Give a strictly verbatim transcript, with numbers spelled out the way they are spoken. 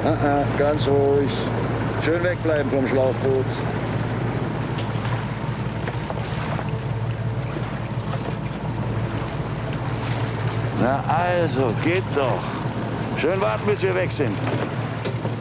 Ah, ah, ganz ruhig. Schön wegbleiben vom Schlauchboot. Na also, geht doch. Schön warten, bis wir weg sind.